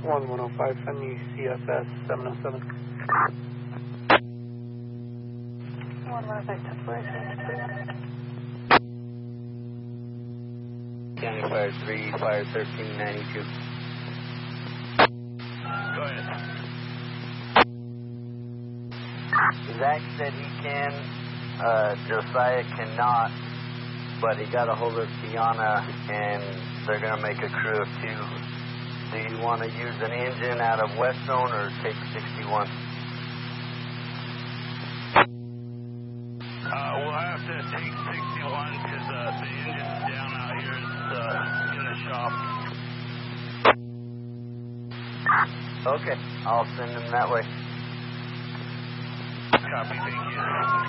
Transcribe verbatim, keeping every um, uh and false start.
one one oh five, send me C S S seven oh seven. one one oh five, ten four, County Fire three, Fire thirteen ninety-two. Go ahead. Zach said he can, uh, Josiah cannot, but he got a hold of Tiana and they're going to make a crew of two. Do you want to use an engine out of Westzone or take sixty-one? Uh, we'll have to take sixty-one because uh, the engine's down out here. It's uh, in the shop. Okay, I'll send them that way. Copy, thank you.